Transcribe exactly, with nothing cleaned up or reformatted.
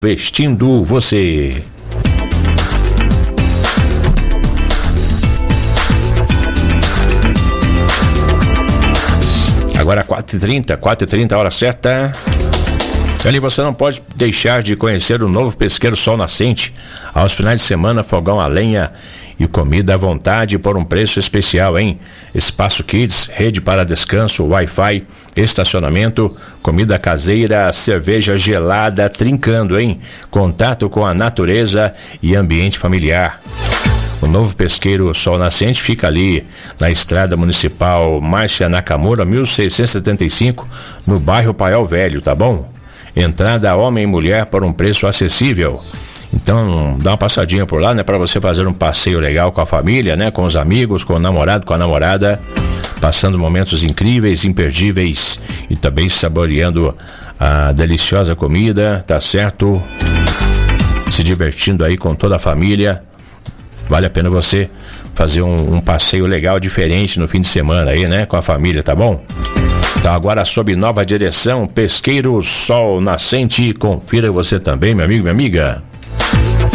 Vestindo você. Agora quatro e trinta, quatro e trinta, hora certa. Ali você não pode deixar de conhecer o novo Pesqueiro Sol Nascente. Aos finais de semana, fogão a lenha e comida à vontade por um preço especial, hein? Espaço Kids, rede para descanso, Wi-Fi, estacionamento, comida caseira, cerveja gelada, trincando, hein? Contato com a natureza e ambiente familiar. O novo Pesqueiro Sol Nascente fica ali na Estrada Municipal Márcia Nakamura, mil seiscentos e setenta e cinco, no bairro Paiol Velho, tá bom? Entrada homem e mulher por um preço acessível. Então, dá uma passadinha por lá, né? Para você fazer um passeio legal com a família, né? Com os amigos, com o namorado, com a namorada, passando momentos incríveis, imperdíveis e também saboreando a deliciosa comida, tá certo? Se divertindo aí com toda a família. Vale a pena você fazer um, um passeio legal, diferente no fim de semana aí, né? Com a família, tá bom? Então agora sob nova direção, Pesqueiro Sol Nascente. Confira você também, meu amigo, minha amiga.